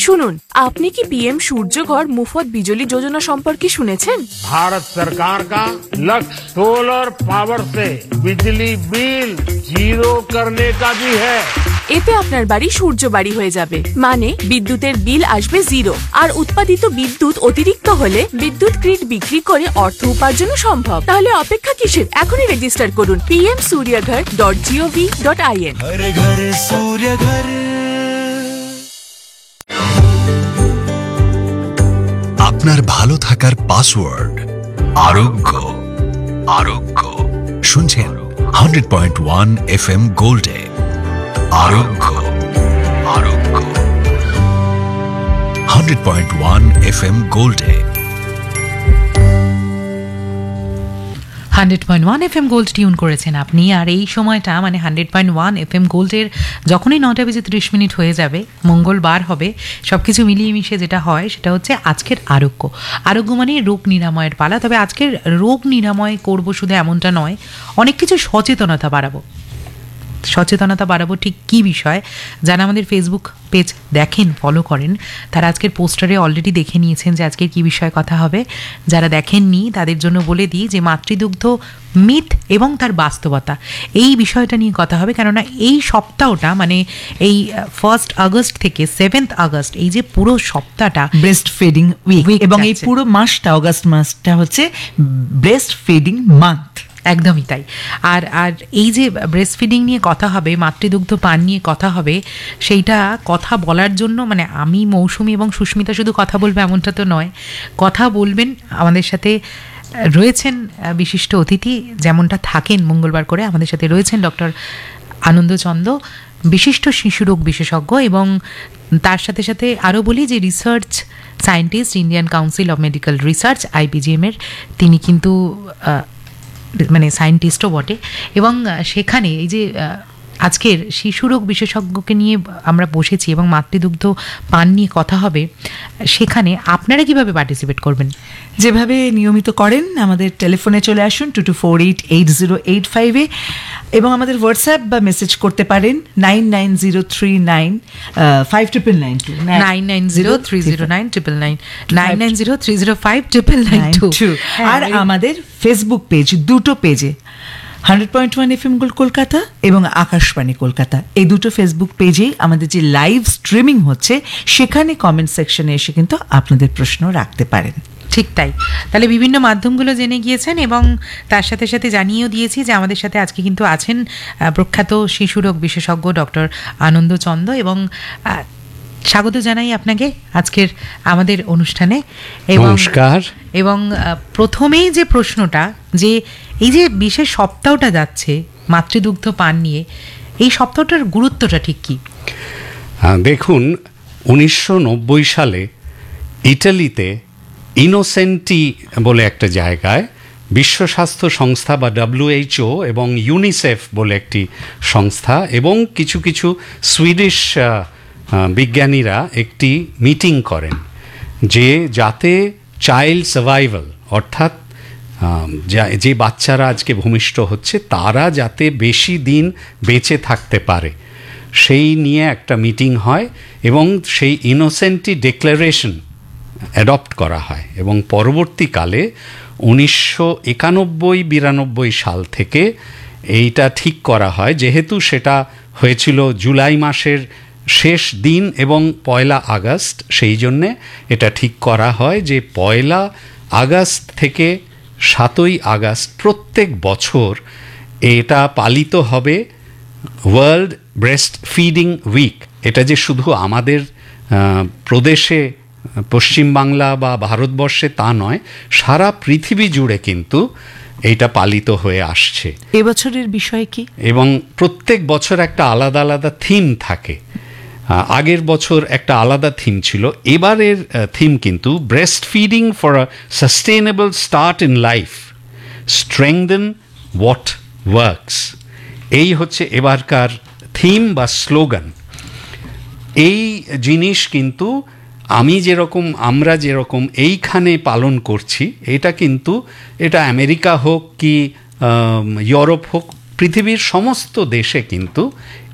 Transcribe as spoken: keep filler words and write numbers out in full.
শুনুন, আপনি কি পিএম সূর্যঘর মুফত বিজলি যোজনা সম্পর্কে শুনেছেন? भारत सरकार का लक्ष्य सोलर पावर से बिजली बिल जीरो करने का भी है। এতে আপনার বাড়ি সূর্য বাড়ি হয়ে যাবে, মানে বিদ্যুতের বিল আসবে জিরো। আর উৎপাদিত বিদ্যুৎ অতিরিক্ত হলে বিদ্যুৎ গ্রিড বিক্রি করে অর্থ উপার্জন সম্ভব। তাহলে অপেক্ষা কিসের? এখনই রেজিস্টার করুন PM সূর্যঘর dot gov dot in. ঘরে ঘরে সূর্যঘর। আপনার ভালো থাকার পাসওয়ার্ড আরোগ্য। আরোগ্য শুনছেন hundred point one F M গোল্ডে। আরোগ্য আরোগ্য hundred point one F M গোল্ডে। Hundred point one F M gold tune করেছেন আপনি। আর এই সময়টা মানে hundred point one F M গোল্ডের যখনই নটা বেজে ত্রিশ মিনিট হয়ে যাবে, মঙ্গলবার হবে, সব কিছু মিলিয়ে মিশে যেটা হয় সেটা হচ্ছে আজকের আরোগ্য। আরোগ্য মানে রোগ নিরাময়ের পালা। তবে আজকের রোগ নিরাময় করব শুধু এমনটা নয়, অনেক কিছু সচেতনতা বাড়াবো। সচেতনতা বাড়াবো ঠিক কী বিষয়? যারা আমাদের ফেসবুক পেজ দেখেন, ফলো করেন, তারা আজকের পোস্টারে অলরেডি দেখে নিয়েছেন যে আজকের কী বিষয়ে কথা হবে। যারা দেখেননি তাদের জন্য বলে দিই যে মাতৃদুগ্ধ মিথ এবং তার বাস্তবতা, এই বিষয়টা নিয়ে কথা হবে। কেননা এই সপ্তাহটা মানে এই ফার্স্ট আগস্ট থেকে সেভেন্থ আগস্ট, এই যে পুরো সপ্তাহটা ব্রেস্ট ফিডিং উইক, এবং এই পুরো মাসটা অগস্ট মাসটা হচ্ছে ব্রেস্ট ফিডিং মান্থ। একদমই তাই। আর আর এই যে ব্রেস্ট ফিডিং নিয়ে কথা হবে, মাতৃদুগ্ধ পান নিয়ে কথা হবে, সেইটা কথা বলার জন্য মানে আমি, মৌসুমী এবং সুস্মিতা শুধু কথা বলবে এমনটা তো নয়। কথা বলবেন আমাদের সাথে রয়েছেন বিশিষ্ট অতিথি, যেমনটা থাকেন মঙ্গলবার করে আমাদের সাথে রয়েছেন ডক্টর আনন্দ চন্দ, বিশিষ্ট শিশুরোগ বিশেষজ্ঞ। এবং তার সাথে সাথে আরও বলি যে research scientist, Indian council of medical research আইপিজিএমের তিনি কিন্তু মানে সায়েন্টিস্টও বটে। এবং সেখানে এই যে আজকের শিশুরোগ বিশেষজ্ঞকে নিয়ে আমরা বসেছি এবং মাতৃদুগ্ধ পান নিয়ে কথা হবে, সেখানে আপনারা কিভাবে পার্টিসিপেট করবেন? যেভাবে নিয়মিত করেন, আমাদের টেলিফোনে চলে আসুন two two four eight eight zero eight ফাইভে, এবং আমাদের হোয়াটসঅ্যাপ বা মেসেজ করতে পারেন nine nine zero three nine five triple nine two nine nine zero three zero nine triple nine nine nine zero three zero five triple nine two. আর আমাদের Facebook page, দুটো পেজে, hundred point one F M gold Kolkata এবং আকাশবাণী কলকাতা, এই দুটো Facebook পেজেই আমাদের যে live streaming হচ্ছে, সেখানে কমেন্ট সেকশনে এসে কিন্তু আপনাদের প্রশ্ন রাখতে পারেন। ঠিক তাই। তাহলে বিভিন্ন মাধ্যমগুলো জেনে গিয়েছেন এবং তার সাথে সাথে জানিয়েও দিয়েছি যে আমাদের সাথে আজকে কিন্তু আছেন প্রখ্যাত শিশুরোগ বিশেষজ্ঞ ডক্টর আনন্দ চন্দ। এবং স্বাগত জানাই আপনাকে আজকের আমাদের অনুষ্ঠানে। নমস্কার। এবং প্রথমেই যে প্রশ্নটা, যে এই যে বিশেষ সপ্তাহটা যাচ্ছে মাতৃদুগ্ধ পান নিয়ে, এই সপ্তাহটার গুরুত্বটা ঠিক কি? দেখুন, উনিশশো নব্বই সালে ইটালিতে ইনোসেন্টি বলে একটা জায়গায় বিশ্ব স্বাস্থ্য সংস্থা বা ডব্লিউএইচও এবং ইউনিসেফ বলে একটি সংস্থা এবং কিছু কিছু সুইডিশ বিজ্ঞানীরা একটি মিটিং করেন যে যাতে চাইল্ড সার্ভাইভাল, অর্থাৎ যে বাচ্চারা আজকে ভূমিষ্ঠ হচ্ছে তারা যাতে বেশি দিন বেঁচে থাকতে পারে, সেই নিয়ে একটা মিটিং হয় এবং সেই ইনোসেন্টি ডিক্লারেশন অ্যাডপ্ট করা হয়। এবং পরবর্তীকালে উনিশশো একানব্বই বিরানব্বই সাল থেকে এইটা ঠিক করা হয়, যেহেতু সেটা হয়েছিল জুলাই মাসের শেষ দিন এবং পয়লা আগস্ট, সেই জন্যে এটা ঠিক করা হয় যে পয়লা আগস্ট থেকে সাতই আগস্ট প্রত্যেক বছর এটা পালিত হবে ওয়ার্ল্ড ব্রেস্ট ফিডিং উইক। এটা যে শুধু আমাদের প্রদেশে, পশ্চিমবাংলা বা ভারতবর্ষে তা নয়, সারা পৃথিবী জুড়ে কিন্তু এইটা পালিত হয়ে আসছে। এবছরের বিষয় কি? এবং প্রত্যেক বছর একটা আলাদা আলাদা থিম থাকে। আগের বছর একটা আলাদা থিম ছিল, এবারের থিম কিন্তু breast feeding for a sustainable start in life, strengthen what works. এই হচ্ছে এবারকার থিম বা স্লোগান। এই জিনিস কিন্তু আমি যেরকম, আমরা যেরকম এইখানে পালন করছি, এটা কিন্তু এটা আমেরিকা হোক কি ইউরোপ হোক, পৃথিবীর সমস্ত দেশে কিন্তু